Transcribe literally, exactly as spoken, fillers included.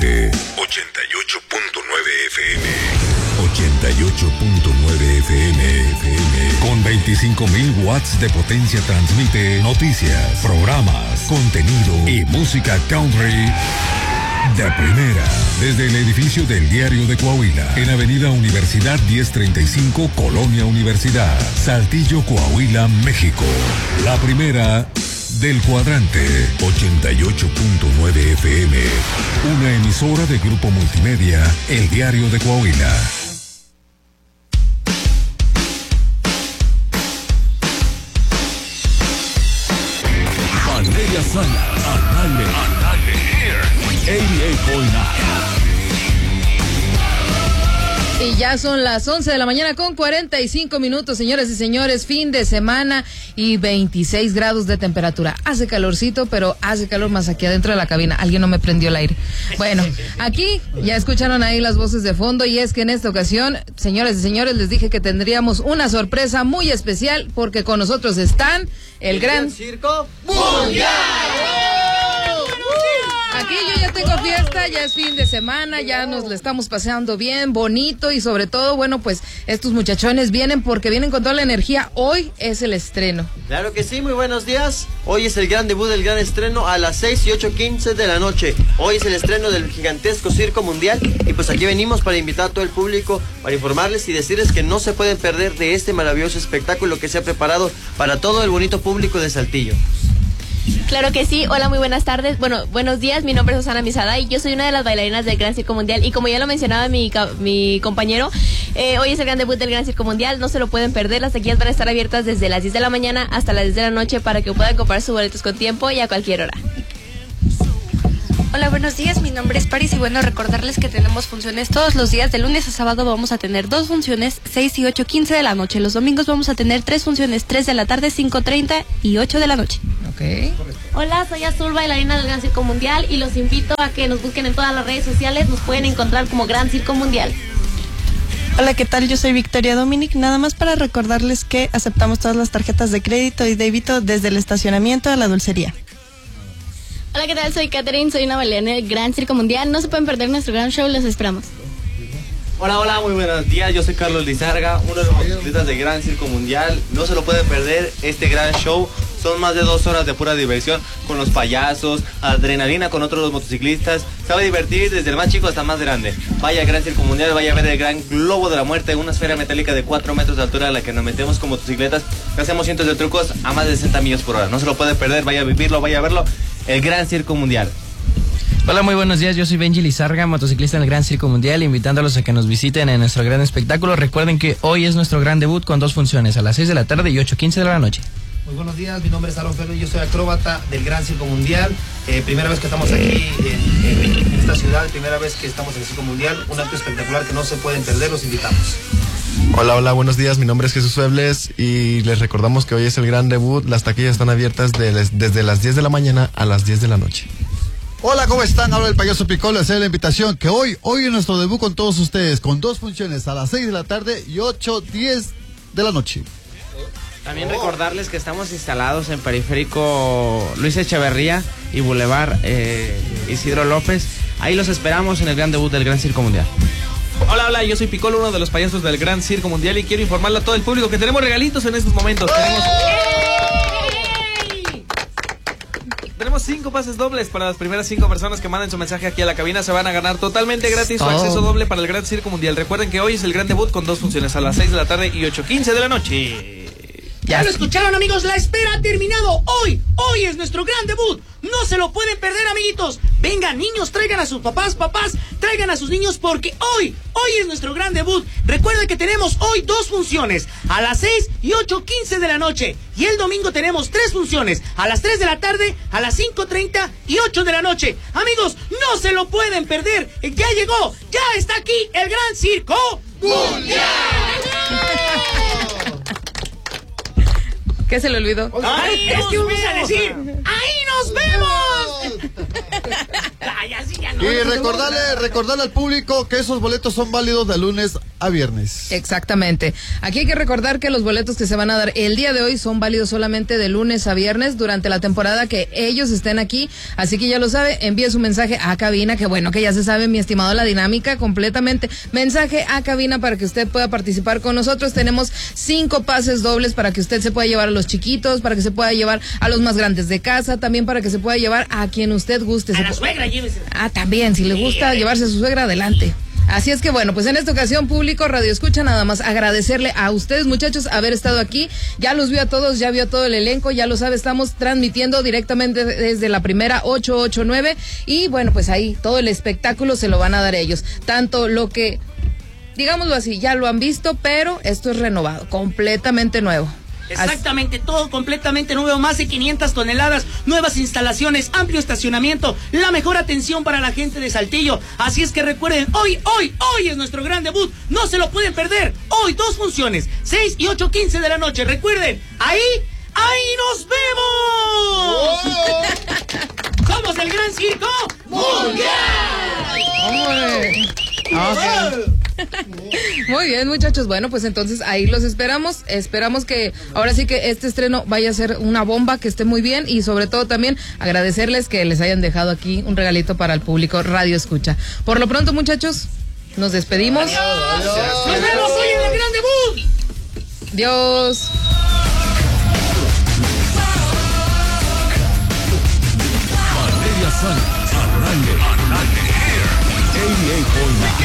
transmite ochenta y ocho punto nueve F M. ochenta y ocho punto nueve F M. F M. Con veinticinco mil watts de potencia transmite noticias, programas, contenido y música country de primera. Desde el edificio del Diario de Coahuila, en Avenida Universidad diez treinta y cinco, Colonia Universidad, Saltillo, Coahuila, México. La primera del cuadrante. ochenta y ocho punto nueve F M. Una emisora de Grupo Multimedia, El Diario de Coahuila. Valeria Sala, Andale, Andale, here. ochenta y ocho punto nueve. Y ya son las once de la mañana con cuarenta y cinco minutos, señoras y señores, fin de semana y veintiséis grados de temperatura. Hace calorcito, pero hace calor más aquí adentro de la cabina. Alguien no me prendió el aire. Bueno, aquí ya escucharon ahí las voces de fondo y es que en esta ocasión, señoras y señores, les dije que tendríamos una sorpresa muy especial porque con nosotros están el, el Gran Circo Mundial. Aquí yo ya tengo fiesta, ya es fin de semana, ya nos la estamos paseando bien, bonito y sobre todo, bueno, pues estos muchachones vienen porque vienen con toda la energía. Hoy es el estreno. Claro que sí, muy buenos días. Hoy es el gran debut, el gran estreno a las seis y ocho quince de la noche. Hoy es el estreno del gigantesco Circo Mundial y pues aquí venimos para invitar a todo el público, para informarles y decirles que no se pueden perder de este maravilloso espectáculo que se ha preparado para todo el bonito público de Saltillo. Claro que sí, hola, muy buenas tardes, bueno, buenos días, mi nombre es Susana Misada y yo soy una de las bailarinas del Gran Circo Mundial y como ya lo mencionaba mi, mi compañero, eh, hoy es el gran debut del Gran Circo Mundial, no se lo pueden perder, las taquillas van a estar abiertas desde las diez de la mañana hasta las diez de la noche para que puedan comprar sus boletos con tiempo y a cualquier hora. Hola, buenos días, mi nombre es Paris y bueno, recordarles que tenemos funciones todos los días, de lunes a sábado vamos a tener dos funciones, seis y ocho quince de la noche, los domingos vamos a tener tres funciones, tres de la tarde, cinco treinta y ocho de la noche. Ok. Hola, soy Azul, bailarina del Gran Circo Mundial y los invito a que nos busquen en todas las redes sociales, nos pueden encontrar como Gran Circo Mundial. Hola, ¿qué tal? Yo soy Victoria Dominic, nada más para recordarles que aceptamos todas las tarjetas de crédito y débito desde el estacionamiento a la dulcería. Hola, ¿qué tal? Soy Catherine, soy una bailarina del Gran Circo Mundial. No se pueden perder nuestro gran show, los esperamos. Hola, hola, muy buenos días. Yo soy Carlos Lizarga, uno de los motociclistas del Gran Circo Mundial. No se lo pueden perder este gran show. Son más de dos horas de pura diversión con los payasos, adrenalina con otros motociclistas. Se va a divertir desde el más chico hasta el más grande. Vaya al Gran Circo Mundial, vaya a ver el gran globo de la muerte, una esfera metálica de cuatro metros de altura a la que nos metemos con motocicletas. Hacemos cientos de trucos a más de sesenta millas por hora. No se lo puede perder, vaya a vivirlo, vaya a verlo. El Gran Circo Mundial. Hola, muy buenos días, yo soy Benji Lizarga, motociclista en el Gran Circo Mundial, invitándolos a que nos visiten en nuestro gran espectáculo. Recuerden que hoy es nuestro gran debut con dos funciones, a las seis de la tarde y ocho quince de la noche. Muy buenos días, mi nombre es Alonso Ferro y yo soy acróbata del Gran Circo Mundial. Eh, primera vez que estamos aquí en, en, en esta ciudad, primera vez que estamos en el Circo Mundial, un acto espectacular que no se pueden perder, los invitamos. Hola, hola, buenos días, mi nombre es Jesús Febles y les recordamos que hoy es el gran debut, las taquillas están abiertas de les, desde las diez de la mañana a las diez de la noche. Hola, ¿cómo están? Habla el payaso Piccolo, hacer la invitación que hoy, hoy es nuestro debut con todos ustedes, con dos funciones a las seis de la tarde y ocho diez de la noche. También recordarles que estamos instalados en Periférico Luis Echeverría y Boulevard eh, Isidro López. Ahí los esperamos en el gran debut del Gran Circo Mundial. Hola, hola, yo soy Piccolo, uno de los payasos del Gran Circo Mundial y quiero informarle a todo el público que tenemos regalitos en estos momentos. Tenemos... Tenemos cinco pases dobles para las primeras cinco personas que manden su mensaje aquí a la cabina. Se van a ganar totalmente gratis su acceso doble para el Gran Circo Mundial. Recuerden que hoy es el gran debut con dos funciones a las seis de la tarde y ocho quince de la noche. Ya lo escucharon, amigos, la espera ha terminado. Hoy, hoy es nuestro gran debut. No se lo pueden perder, amiguitos. Vengan, niños, traigan a sus papás, papás, traigan a sus niños porque hoy, hoy es nuestro gran debut. Recuerden que tenemos hoy dos funciones, a las seis y ocho quince de la noche. Y el domingo tenemos tres funciones, a las tres de la tarde, a las cinco treinta y ocho de la noche. Amigos, no se lo pueden perder. Ya llegó, ya está aquí el Gran Circo Mundial. ¿Qué se le olvidó? ¡Ay, es que vamos a decir! ¡Ahí nos vemos! Ay, así ya no. Y recordarle, recordarle al público que esos boletos son válidos de lunes a viernes. Exactamente. Aquí hay que recordar que los boletos que se van a dar el día de hoy son válidos solamente de lunes a viernes durante la temporada que ellos estén aquí. Así que ya lo sabe, envíe su mensaje a cabina, que bueno, que ya se sabe, mi estimado, la dinámica completamente. Mensaje a cabina para que usted pueda participar con nosotros. Tenemos cinco pases dobles para que usted se pueda llevar a los chiquitos, para que se pueda llevar a los más grandes de casa, también para que se pueda llevar a quien usted guste. A se la pu- suegra, llévese. Ah, también, si le gusta llevarse a su suegra, adelante. Así es que bueno, pues en esta ocasión, público Radio Escucha, nada más agradecerle a ustedes, muchachos, haber estado aquí. Ya los vio a todos, ya vio a todo el elenco, ya lo sabe, estamos transmitiendo directamente desde la primera ocho ocho nueve y bueno, pues ahí todo el espectáculo se lo van a dar ellos. Tanto lo que, digámoslo así, ya lo han visto, pero esto es renovado, completamente nuevo. Exactamente, todo completamente nuevo, más de quinientas toneladas, nuevas instalaciones, amplio estacionamiento, la mejor atención para la gente de Saltillo. Así es que recuerden, hoy, hoy, hoy es nuestro gran debut, no se lo pueden perder. Hoy dos funciones, seis y ocho quince de la noche. Recuerden, ahí, ahí nos vemos. Somos el Gran Circo Mundial. Okay. Muy bien, muchachos. Bueno, pues entonces ahí los esperamos. Esperamos que ahora sí que este estreno vaya a ser una bomba, que esté muy bien y sobre todo también agradecerles que les hayan dejado aquí un regalito para el público Radio Escucha. Por lo pronto, muchachos, nos despedimos. Adiós. Nos vemos hoy en el gran debut. Dios.